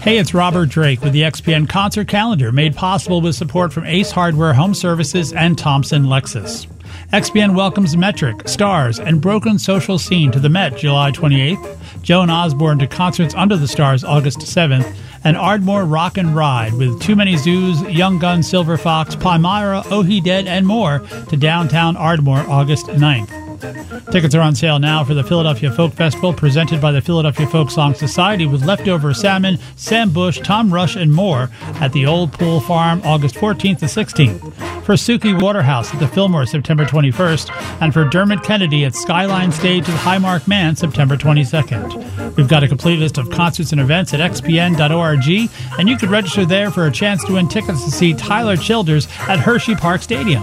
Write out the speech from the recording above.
Hey, it's Robert Drake with the XPN Concert Calendar, made possible with support from Ace Hardware Home Services and Thompson Lexus. XPN welcomes Metric, Stars, and Broken Social Scene to the Met July 28th, Joan Osborne to Concerts Under the Stars August 7th, and Ardmore Rock and Ride with Too Many Zoos, Young Gun, Silver Fox, Palmyra, Oh He Dead, and more to downtown Ardmore August 9th. Tickets are on sale now for the Philadelphia Folk Festival, presented by the Philadelphia Folk Song Society, with Leftover Salmon, Sam Bush, Tom Rush, and more at the Old Pool Farm August 14th to 16th. For Suki Waterhouse at the Fillmore September 21st, and for Dermot Kennedy at Skyline Stage at Highmark Man September 22nd. We've got a complete list of concerts and events at xpn.org, and you can register there for a chance to win tickets to see Tyler Childers at Hershey Park Stadium.